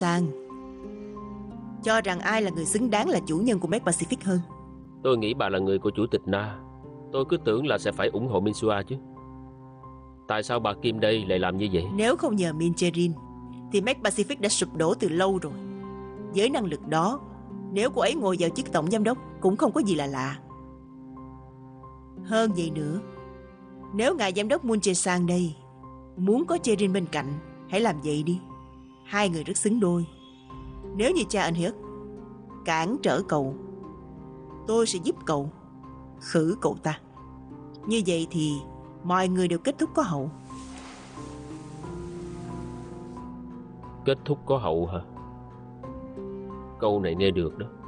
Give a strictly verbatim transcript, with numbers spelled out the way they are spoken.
Sang, cho rằng ai là người xứng đáng là chủ nhân của Met Pacific hơn? Tôi nghĩ bà là người của chủ tịch Na. Tôi cứ tưởng là sẽ phải ủng hộ Minsua chứ. Tại sao bà Kim đây lại làm như vậy? Nếu không nhờ Min Jae-rin thì Met Pacific đã sụp đổ từ lâu rồi. Với năng lực đó, nếu cô ấy ngồi vào chức tổng giám đốc cũng không có gì là lạ. Hơn vậy nữa, nếu ngài giám đốc Moon Jae-sang đây muốn có Jae-rin bên cạnh, hãy làm vậy đi. Hai người rất xứng đôi. Nếu như cha anh Hyuk cản trở cậu, tôi sẽ giúp cậu khử cậu ta. Như vậy thì mọi người đều kết thúc có hậu. Kết thúc có hậu hả? Câu này nghe được đó.